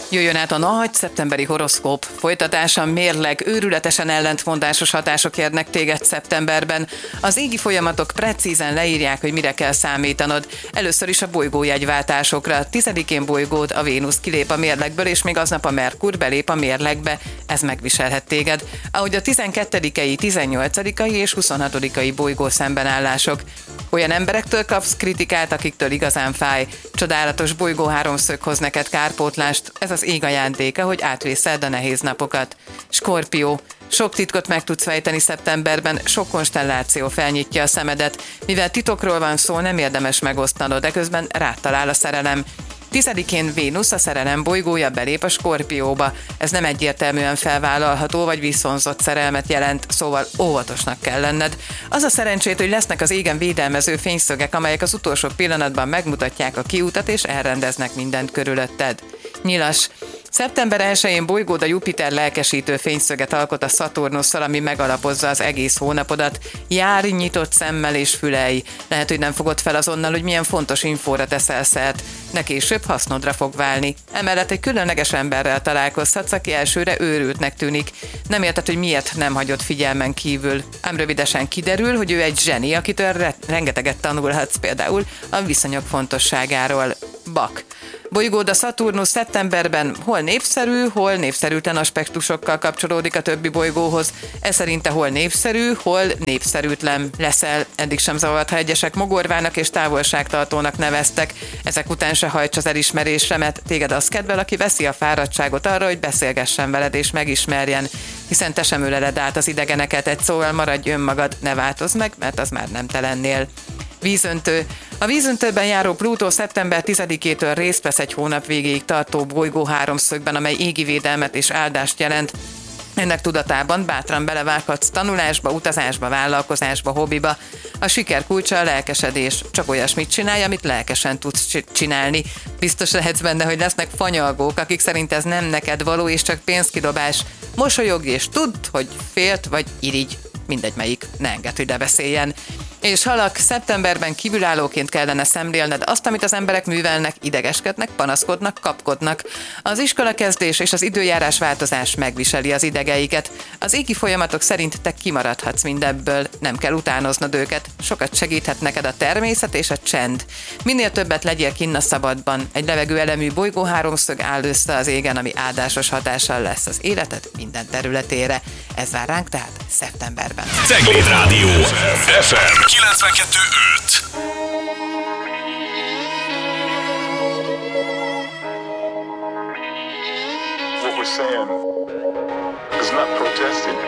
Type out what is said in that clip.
Jöjjön át a nagy szeptemberi horoszkóp. Folytatása mérleg, őrületesen ellentmondásos hatások érnek téged szeptemberben. Az égi folyamatok precízen leírják, hogy mire kell számítanod. Először is a bolygójegyváltásokra. 10-én bolygód, a Vénusz kilép a mérlegből, és még aznap a Merkur belép a mérlegbe. Ez megviselhet téged. Ahogy a 12-i, 18-ai és 26-ai bolygó szembenállások. Olyan emberektől kapsz kritikát, akiktől igazán fáj. Csodálatos bolygó háromszög hoz neked kárpótlást. Ez az ég ajándéka, hogy átvészeld a nehéz napokat. Skorpió. Sok titkot meg tudsz fejteni szeptemberben, sok konstelláció felnyitja a szemedet. Mivel titokról van szó, nem érdemes megosztanod, de közben rád talál a szerelem. 10-én Vénusz, a szerelem bolygója belép a Skorpióba. Ez nem egyértelműen felvállalható vagy visszonzott szerelmet jelent, szóval óvatosnak kell lenned. Az a szerencsét, hogy lesznek az égen védelmező fényszögek, amelyek az utolsó pillanatban megmutatják a kiutat és elrendeznek mindent körülötted. Nyilas. Szeptember 1-én bolygód, a Jupiter lelkesítő fényszöget alkot a Szaturnusszal, ami megalapozza az egész hónapodat. Járj nyitott szemmel és fülelj. Lehet, hogy nem fogod fel azonnal, hogy milyen fontos infóra teszel szert, de később hasznodra fog válni. Emellett egy különleges emberrel találkozhatsz, aki elsőre őrültnek tűnik. Nem érted, hogy miért nem hagyod figyelmen kívül. Ám rövidesen kiderül, hogy ő egy zseni, akitől rengeteget tanulhatsz, például a viszonyok fontosságáról. Bak. Bolygód, a Szaturnusz szeptemberben hol népszerű, hol népszerűtlen aspektusokkal kapcsolódik a többi bolygóhoz. Ez szerinte hol népszerű, hol népszerűtlen leszel. Eddig sem zavart, ha egyesek mogorvának és távolságtartónak neveztek. Ezek után se hajts az elismerésre, mert téged az kedvel, aki veszi a fáradtságot arra, hogy beszélgessen veled és megismerjen. Hiszen te sem öleled át az idegeneket, egy szóval maradj önmagad, ne változz meg, mert az már nem te lennél. Vízöntő. A vízöntőben járó Plutó szeptember 10-től részt vesz egy hónap végéig tartó bolygó háromszögben, amely égi védelmet és áldást jelent. Ennek tudatában bátran belevághatsz tanulásba, utazásba, vállalkozásba, hobbiba. A siker kulcsa a lelkesedés. Csak olyasmit csinálj, amit lelkesen tudsz csinálni. Biztos lehetsz benne, hogy lesznek fanyalgók, akik szerint ez nem neked való és csak pénzkidobás. Mosolyogj és tudd, hogy félt vagy irigy. Mindegy melyik, ne engedd, hogy beszéljen. És halak, szeptemberben kívülállóként kellene szemlélned azt, amit az emberek művelnek, idegeskednek, panaszkodnak, kapkodnak. Az iskolakezdés és az időjárás változás megviseli az idegeiket. Az égi folyamatok szerint te kimaradhatsz mindebből, nem kell utánoznod őket. Sokat segíthet neked a természet és a csend. Minél többet legyél kinn a szabadban. Egy levegőelemű bolygó háromszög áll össze az égen, ami áldásos hatással lesz az életed minden területére. Ez vár ránk tehát szeptemberben. Cegléd Rádió FM 92.5. What we're saying is not protesting.